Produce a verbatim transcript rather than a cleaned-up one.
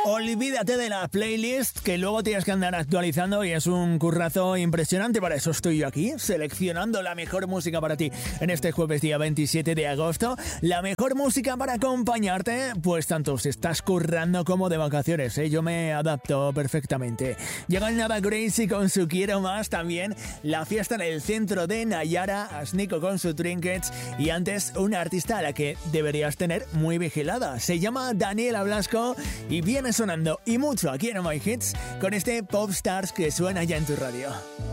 Olvídate de la playlist que luego tienes que andar actualizando y es un currazo impresionante. Para eso estoy yo aquí, seleccionando la mejor música para ti en este jueves día veintisiete de agosto. La mejor música para acompañarte, pues tanto si estás currando como de vacaciones, ¿eh? Yo me adapto perfectamente. Llega el Nada Crazy con su Quiero Más, también la fiesta en el centro de Nayara, Asnico con su Trinkets y antes una artista a la que deberías tener muy vigilada. Se llama Daniela Blasco y viene sonando y mucho aquí en Oh My Hits con este Pop Stars que suena ya en tu radio.